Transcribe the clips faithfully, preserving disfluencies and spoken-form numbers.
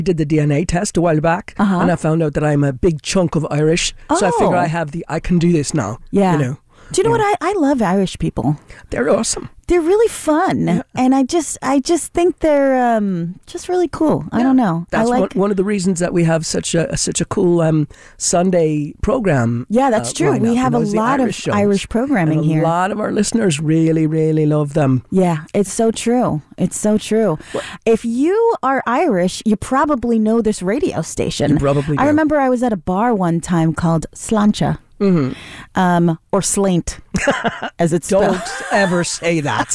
did the D N A test a while back, Uh-huh. and I found out that I'm a big chunk of Irish. So I figure Oh. I have the, I can do this now. Yeah. You know, Do you know what? I, I love Irish people. they're awesome. They're really fun, and I just I just think they're um, just really cool. I don't know. That's I like. one, one of the reasons that we have such a such a cool um, Sunday program. Yeah, that's uh, true. lineup, We have you know, a is the lot of Irish shows. Irish programming And a here. A lot of our listeners really, really love them. Yeah, it's so true. It's so true. If you are Irish, you probably know this radio station. You probably I do. remember I was at a bar one time called Slancha. Mm-hmm. Um, or Slaint, as it's Don't spelled. ever say that.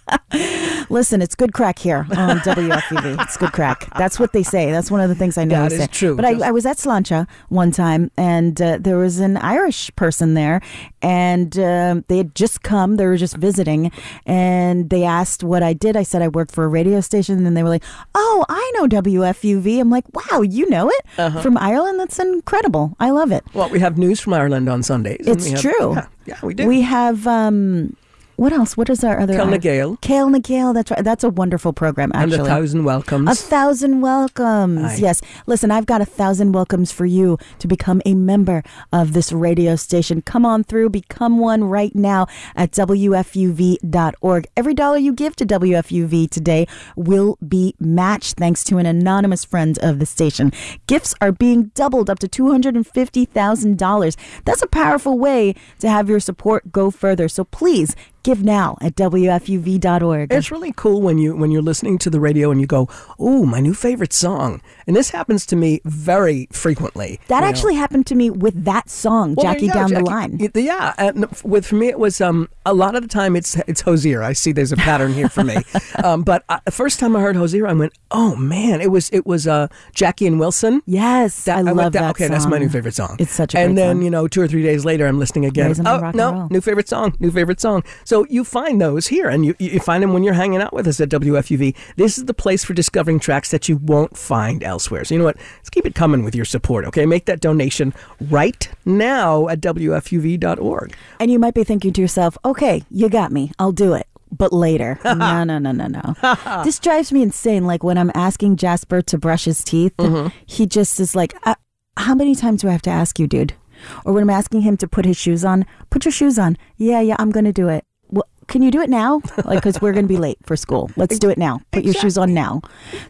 Listen, it's good crack here on W F U V. It's good crack. That's what they say. That's one of the things I know. That they is say. true. But I, I was at Slancha one time, and uh, there was an Irish person there, and uh, they had just come. They were just visiting, and they asked what I did. I said I worked for a radio station, and then they were like, "Oh, I know W F U V." I'm like, "Wow, you know it Uh-huh. from Ireland? That's incredible. I love it." Well, we have news from Ireland on Sundays. and It's we have- true. Yeah, yeah, we do. We have. Um, what else? What is our other? Kel Gale. Kale Gale. That's right. That's a wonderful program. And Actually, a thousand welcomes. A thousand welcomes. Aye. Yes. Listen, I've got a thousand welcomes for you to become a member of this radio station. Come on through, become one right now at W F U V dot org. Every dollar you give to W F U V today will be matched thanks to an anonymous friend of the station. Gifts are being doubled up to two hundred fifty thousand dollars. That's a powerful way to have your support go further. So please, give now at W F U V dot org. It's really cool when you when you're listening to the radio and you go, "Oh, my new favorite song," and this happens to me very frequently. That you know. actually happened to me with that song, Well, there Jackie you go, Down the Jackie. Line. Y- Yeah, and with for me it was um a lot of the time it's it's Hosier. I see there's a pattern here for me. um, but uh, the first time I heard Hosier, I went, "Oh man!" It was it was uh Jackie and Wilson. Yes, I, went love down- that Okay, song. that's my new favorite song. It's such a And great then song. you know, two or three days later, I'm listening again. Raisin and Oh rock and no, roll. new favorite song, new favorite song. So you find those here, and you you find them when you're hanging out with us at W F U V. This is the place for discovering tracks that you won't find elsewhere. So you know what? Let's keep it coming with your support. Okay, make that donation right now at W F U V dot org. And you might be thinking to yourself, okay, you got me. I'll do it. But later. no, no, no, no, no. This drives me insane. Like when I'm asking Jasper to brush his teeth, Mm-hmm. he just is like, uh, how many times do I have to ask you, dude? Or when I'm asking him to put his shoes on, put your shoes on. Yeah, yeah, I'm going to do it. Well, can you do it now? Like, because we're going to be late for school. Let's do it now. Put your shoes on now.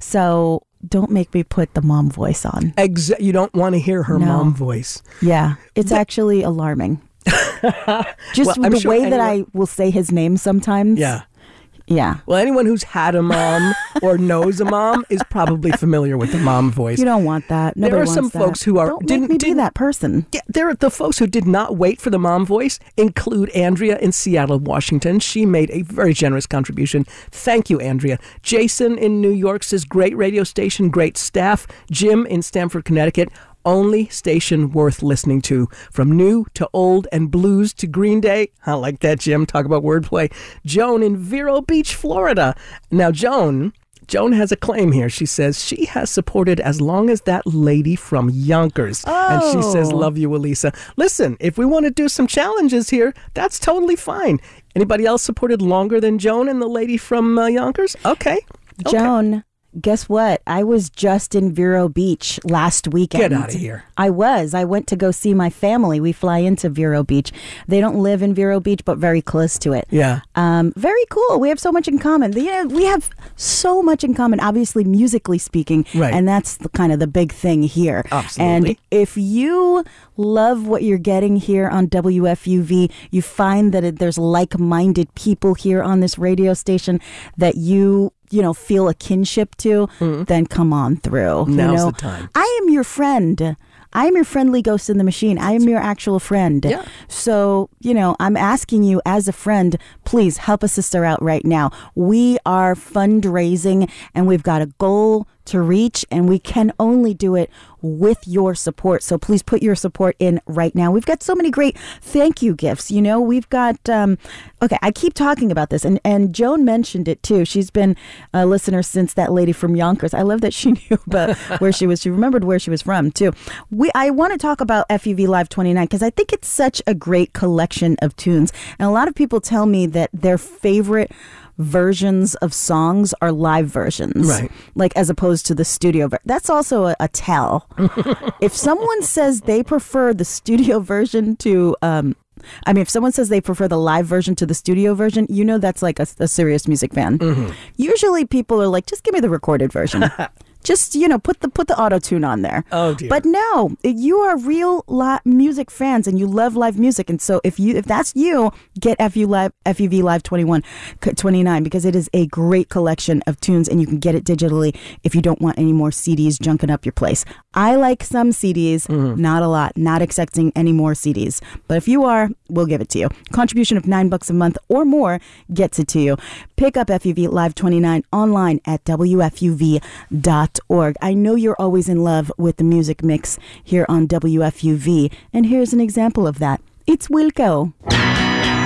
So don't make me put the mom voice on. Exa- you don't want to hear her No. mom voice. Yeah, it's actually alarming. Just Well, I'm the sure way that I anyone- will say his name sometimes. Yeah. Yeah. Well, anyone who's had a mom or knows a mom is probably familiar with the mom voice. You don't want that. Nobody there are wants some that. folks who are Don't didn't make me be didn't- that person. Yeah, there are the folks who did not wait for the mom voice include Andrea in Seattle, Washington. She made a very generous contribution. Thank you, Andrea. Jason in New York says, great radio station, great staff. Jim in Stamford, Connecticut. Only station worth listening to. From new to old and blues to Green Day. I like that, Jim. Talk about wordplay. Joan in Vero Beach, Florida. Now, Joan... Joan has a claim here. She says she has supported as long as that lady from Yonkers. Oh. And she says, love you, Elisa. Listen, if we want to do some challenges here, that's totally fine. Anybody else supported longer than Joan and the lady from uh, Yonkers? Okay. okay. Joan, guess what? I was just in Vero Beach last weekend. Get out of here. I was. I went to go see my family. We fly into Vero Beach. They don't live in Vero Beach, but very close to it. Yeah. Um, very cool. We have so much in common. The, uh, we have so much in common, obviously, musically speaking. Right. And that's the, kind of the big thing here. Absolutely. And if you love what you're getting here on W F U V, you find that it, there's like-minded people here on this radio station that you you know, feel a kinship to, mm-hmm. then come on through. Now's you know? the time. I am your friend. I am your friendly ghost in the machine. I am your actual friend. Yeah. So, you know, I'm asking you as a friend, please help a sister out right now. We are fundraising and we've got a goal to reach, and we can only do it with your support. So please put your support in right now. We've got so many great thank you gifts. You know, we've got, um, okay, I keep talking about this, and, and Joan mentioned it too. She's been a listener since that lady from Yonkers. I love that she knew about where she was. She remembered where she was from too. We I want to talk about F U V Live twenty-nine because I think it's such a great collection of tunes. And a lot of people tell me that their favorite versions of songs are live versions. Right. Like as opposed to the studio. Ver- That's also a, a tell. If someone says they prefer the studio version to, um, I mean, if someone says they prefer the live version to the studio version, you know that's like a, a serious music fan. Mm-hmm. Usually people are like, just give me the recorded version. Just, you know, put the put the auto-tune on there. Oh, dear. But no, you are real li- music fans and you love live music. And so if you if that's you, get F U Live, F U V Live twenty-one, twenty-nine, because it is a great collection of tunes and you can get it digitally if you don't want any more C Ds junking up your place. I like some C Ds, mm-hmm. not a lot, not accepting any more C Ds. But if you are, we'll give it to you. Contribution of nine bucks a month or more gets it to you. Pick up F U V Live twenty-nine online at W F U V dot org. I know you're always in love with the music mix here on W F U V, and here's an example of that. It's Wilco.